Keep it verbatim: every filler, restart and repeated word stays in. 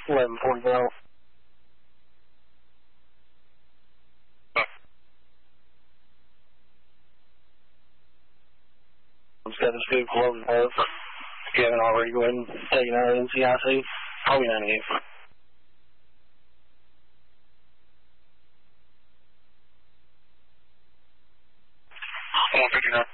eleven forty zero. seven scoop, close above. If you haven't already, go ahead and take another N C I C. Call me ninety-eight. one fifty-nine.